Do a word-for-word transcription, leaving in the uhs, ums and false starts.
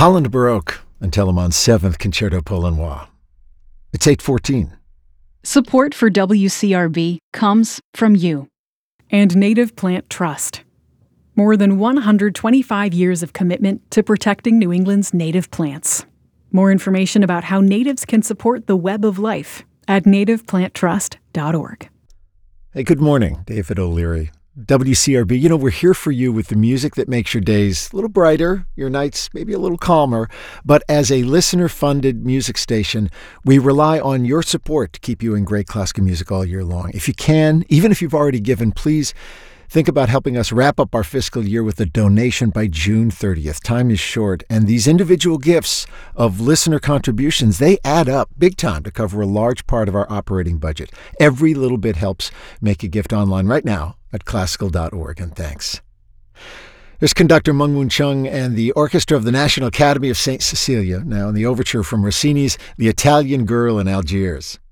Holland Baroque and Telemann's seventh Concerto Polonois. It's eight fourteen. Support for W C R B comes from you and Native Plant Trust. More than one hundred twenty-five years of commitment to protecting New England's native plants. More information about how natives can support the web of life at native plant trust dot org. Hey, good morning. David O'Leary. W C R B, you know, we're here for you with the music that makes your days a little brighter, your nights maybe a little calmer. But as a listener-funded music station, we rely on your support to keep you in great classical music all year long. If you can, even if you've already given, please think about helping us wrap up our fiscal year with a donation by June thirtieth. Time is short, and these individual gifts of listener contributions, they add up big time to cover a large part of our operating budget. Every little bit helps. Make a gift online right now at classical dot org, and thanks. There's conductor Meng Moon Chung and the orchestra of the National Academy of Saint Cecilia, now in the overture from Rossini's The Italian Girl in Algiers.